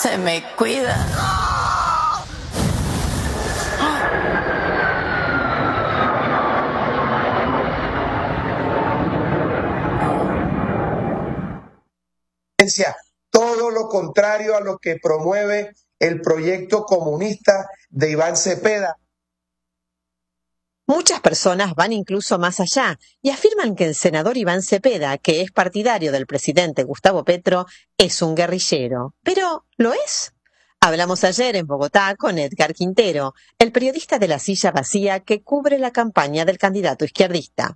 se me cuida. Todo lo contrario a lo que promueve el proyecto comunista de Iván Cepeda. Muchas personas van incluso más allá y afirman que el senador Iván Cepeda, que es partidario del presidente Gustavo Petro, es un guerrillero. ¿Pero lo es? Hablamos ayer en Bogotá con Edgar Quintero, el periodista de La Silla Vacía que cubre la campaña del candidato izquierdista.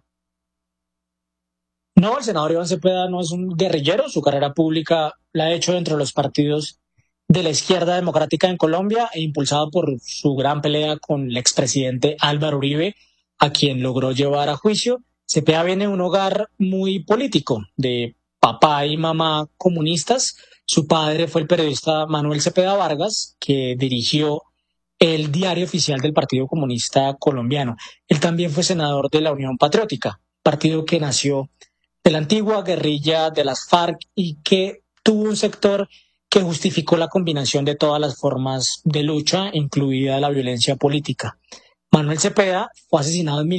No, el senador Iván Cepeda no es un guerrillero. Su carrera pública la ha hecho dentro de los partidos de la izquierda democrática en Colombia e impulsado por su gran pelea con el expresidente Álvaro Uribe, a quien logró llevar a juicio. Cepeda viene de un hogar muy político, de papá y mamá comunistas. Su padre fue el periodista Manuel Cepeda Vargas, que dirigió el diario oficial del Partido Comunista Colombiano. Él también fue senador de la Unión Patriótica, partido que nació de la antigua guerrilla de las FARC y que tuvo un sector que justificó la combinación de todas las formas de lucha, incluida la violencia política. Manuel Cepeda fue asesinado en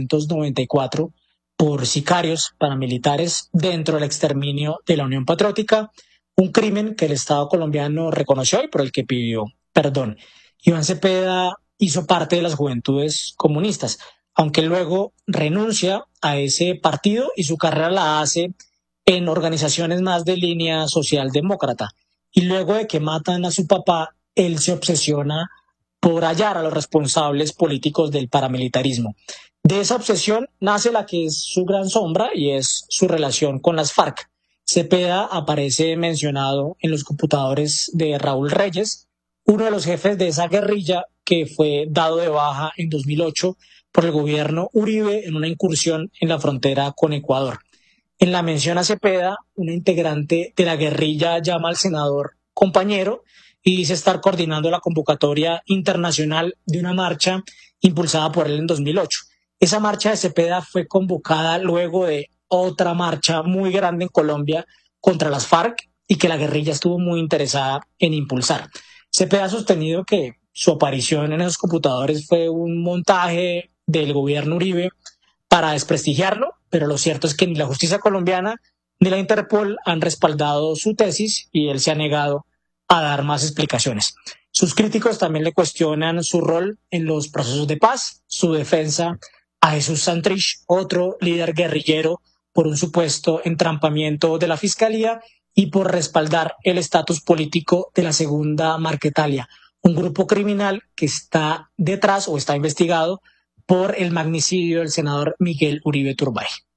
1994 por sicarios paramilitares dentro del exterminio de la Unión Patriótica, un crimen que el Estado colombiano reconoció y por el que pidió perdón. Iván Cepeda hizo parte de las Juventudes Comunistas, aunque luego renuncia a ese partido y su carrera la hace en organizaciones más de línea socialdemócrata. Y luego de que matan a su papá, él se obsesiona por hallar a los responsables políticos del paramilitarismo. De esa obsesión nace la que es su gran sombra y es su relación con las FARC. Cepeda aparece mencionado en los computadores de Raúl Reyes, uno de los jefes de esa guerrilla que fue dado de baja en 2008 por el gobierno Uribe en una incursión en la frontera con Ecuador. En la mención a Cepeda, una integrante de la guerrilla llama al senador compañero y dice estar coordinando la convocatoria internacional de una marcha impulsada por él en 2008. Esa marcha de Cepeda fue convocada luego de otra marcha muy grande en Colombia contra las FARC y que la guerrilla estuvo muy interesada en impulsar. Cepeda ha sostenido que su aparición en esos computadores fue un montaje del gobierno Uribe para desprestigiarlo, pero lo cierto es que ni la justicia colombiana ni la Interpol han respaldado su tesis y él se ha negado a dar más explicaciones. Sus críticos también le cuestionan su rol en los procesos de paz, su defensa a Jesús Santrich, otro líder guerrillero, por un supuesto entrampamiento de la Fiscalía y por respaldar el estatus político de la Segunda Marquetalia, un grupo criminal que está detrás o está investigado por el magnicidio del senador Miguel Uribe Turbay.